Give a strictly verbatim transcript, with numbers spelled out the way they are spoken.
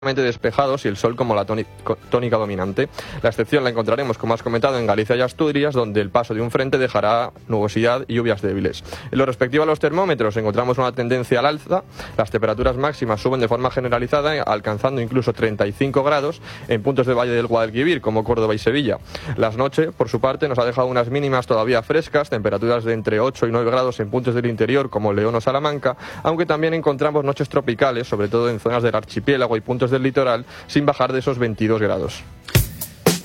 despejados y el sol como la tónica dominante. La excepción la encontraremos, como has comentado, en Galicia y Asturias, donde el paso de un frente dejará nubosidad y lluvias débiles. En lo respectivo a los termómetros, encontramos una tendencia al alza. Las temperaturas máximas suben de forma generalizada, alcanzando incluso treinta y cinco grados en puntos del Valle del Guadalquivir, como Córdoba y Sevilla. Las noches, por su parte, nos ha dejado unas mínimas todavía frescas, temperaturas de entre ocho y nueve grados en puntos del interior, como León o Salamanca, aunque también encontramos noches tropicales, sobre todo en zonas del archipiélago y puntos del litoral, sin bajar de esos veintidós grados.